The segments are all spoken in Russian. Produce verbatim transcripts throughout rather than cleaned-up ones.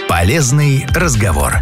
Полезный разговор.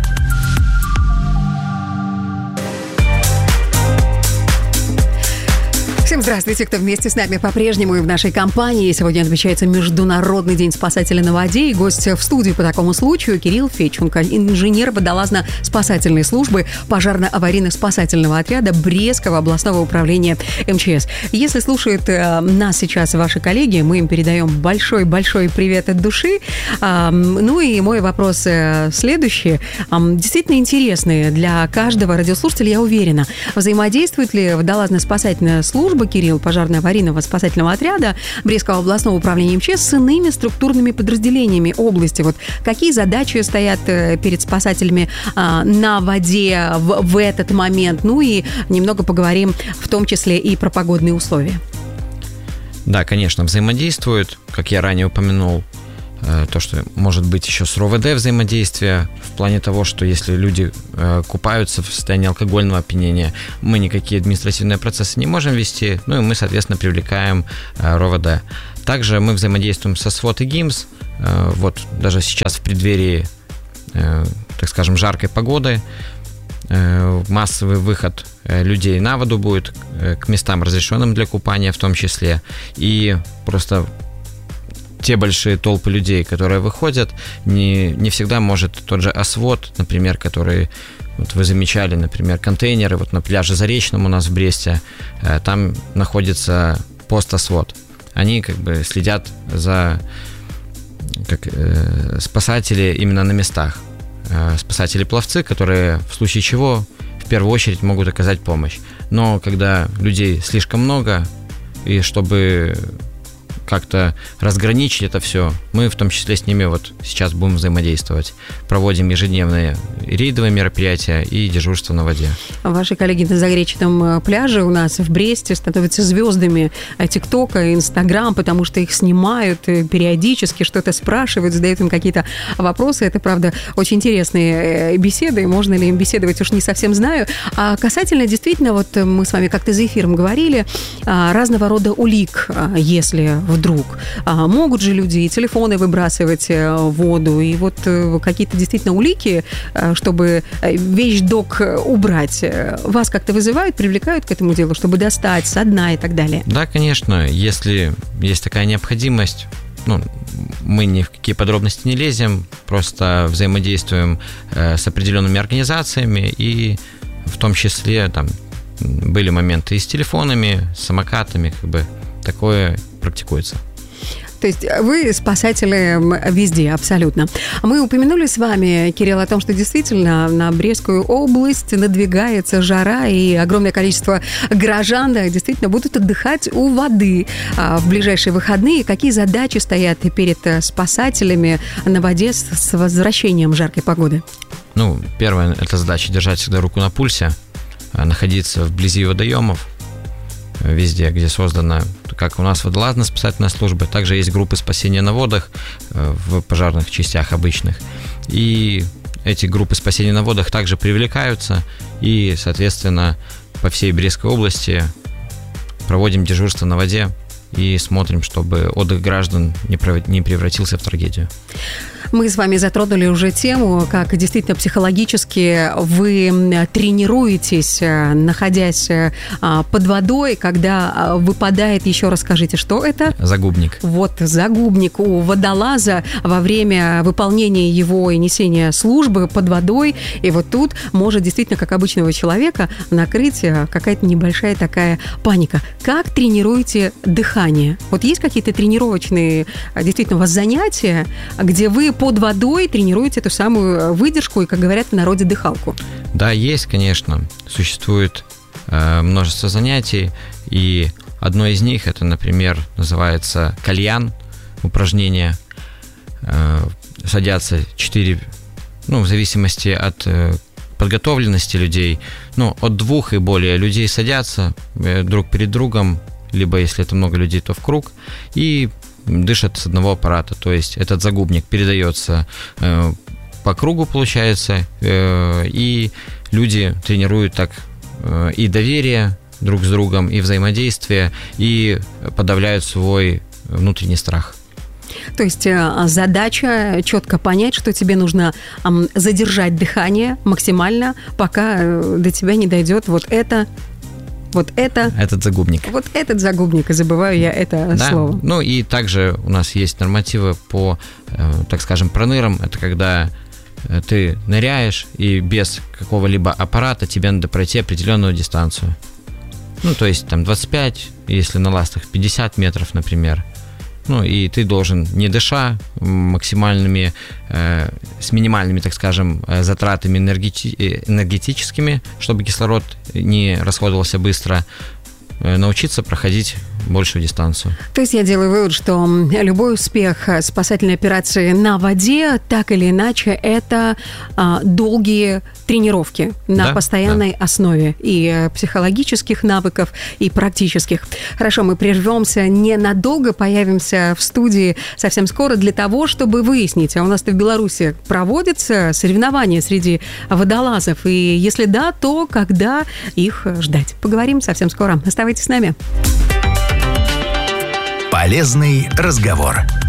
Всем здравствуйте, кто вместе с нами по-прежнему и в нашей компании. Сегодня отмечается Международный день спасателя на воде. И гость в студии по такому случаю Кирилл Федченко, инженер водолазно-спасательной службы пожарно-аварийно-спасательного отряда Брестского областного управления эм че эс. Если слушают э, нас сейчас ваши коллеги, мы им передаем большой-большой привет от души. Э, ну и мой вопрос э, следующий. Э, действительно интересный для каждого радиослушателя, я уверена. Взаимодействует ли водолазно-спасательная служба Кирилл, пожарно-аварийного спасательного отряда Брестского областного управления эм че эс с иными структурными подразделениями области? Вот какие задачи стоят перед спасателями а, на воде в, в этот момент? Ну и немного поговорим в том числе и про погодные условия. Да, конечно, взаимодействуют, как я ранее упомянул, то, что может быть еще с эр о вэ дэ взаимодействие, в плане того, что если люди купаются в состоянии алкогольного опьянения, мы никакие административные процессы не можем вести, ну и мы, соответственно, привлекаем эр о вэ дэ. Также мы взаимодействуем со свот и гимс, вот даже сейчас в преддверии, так скажем, жаркой погоды, массовый выход людей на воду будет, к местам, разрешенным для купания в том числе, и просто те большие толпы людей, которые выходят, не, не всегда может тот же ОСВОД, например, который, вот вы замечали, например, контейнеры, вот на пляже Заречном у нас в Бресте, там находится пост ОСВОД. Они как бы следят за как, э, спасатели именно на местах. Э, спасатели-пловцы, которые в случае чего в первую очередь могут оказать помощь. Но когда людей слишком много, и чтобы как-то разграничить это все, мы в том числе с ними вот сейчас будем взаимодействовать. Проводим ежедневные рейдовые мероприятия и дежурство на воде. Ваши коллеги на Заречном пляже у нас в Бресте становятся звездами ТикТока и Инстаграм, потому что их снимают периодически, что-то спрашивают, задают им какие-то вопросы. Это, правда, очень интересные беседы. Можно ли им беседовать, уж не совсем знаю. А касательно, действительно, вот мы с вами как-то за эфиром говорили, разного рода улик, если вдруг. А могут же люди и телефоны выбрасывать в воду, и вот какие-то действительно улики, чтобы вещдок убрать, вас как-то вызывают, привлекают к этому делу, чтобы достать со дна и так далее? Да, конечно. Если есть такая необходимость, ну, мы ни в какие подробности не лезем, просто взаимодействуем с определенными организациями, и в том числе там были моменты и с телефонами, с самокатами, как бы такое практикуется. То есть вы спасатели везде, абсолютно. Мы упомянули с вами, Кирилл, о том, что действительно на Брестскую область надвигается жара, и огромное количество горожан действительно будут отдыхать у воды в ближайшие выходные. Какие задачи стоят перед спасателями на воде с возвращением жаркой погоды? Ну, первое, это задача держать всегда руку на пульсе, находиться вблизи водоемов, везде, где создана, как у нас водолазно-спасательная служба, также есть группы спасения на водах в пожарных частях обычных. И эти группы спасения на водах также привлекаются, и, соответственно, по всей Брестской области проводим дежурство на воде и смотрим, чтобы отдых граждан не превратился в трагедию. Мы с вами затронули уже тему, как действительно психологически вы тренируетесь, находясь под водой, когда выпадает, еще раз скажите, что это? Загубник. Вот, загубник у водолаза во время выполнения его и несения службы под водой. И вот тут может действительно, как обычного человека, накрыть какая-то небольшая такая паника. Как тренируете дыхание? Вот есть какие-то тренировочные действительно у вас занятия, где вы под водой тренируете эту самую выдержку и, как говорят в народе, дыхалку? Да, есть, конечно. Существует э, множество занятий, и одно из них, это, например, называется кальян, упражнение. Э, садятся четыре, ну, в зависимости от э, подготовленности людей, ну, от двух и более людей садятся э, друг перед другом, либо, если это много людей, то в круг, и дышат с одного аппарата. То есть этот загубник передается э, по кругу, получается, э, и люди тренируют так э, и доверие друг с другом, и взаимодействие, и подавляют свой внутренний страх. То есть задача четко понять, что тебе нужно задержать дыхание максимально, пока до тебя не дойдет вот это, вот это. Этот загубник. Вот этот загубник, и забываю я это да. слово. Ну и также у нас есть нормативы по, так скажем, пронырам. Это когда ты ныряешь, и без какого-либо аппарата тебе надо пройти определенную дистанцию. Ну, то есть там двадцать пять, если на ластах пятьдесят метров, например. Ну, и ты должен, не дыша, максимальными, э, с минимальными, так скажем, затратами энергети- энергетическими, чтобы кислород не расходовался быстро, э, научиться проходить большую дистанцию. То есть я делаю вывод, что любой успех спасательной операции на воде, так или иначе, это а, долгие тренировки на да, постоянной да. основе и психологических навыков, и практических. Хорошо, мы прервемся ненадолго, появимся в студии совсем скоро для того, чтобы выяснить, а у нас-то в Беларуси проводятся соревнования среди водолазов, и если да, то когда их ждать? Поговорим совсем скоро. Оставайтесь с нами. Полезный разговор.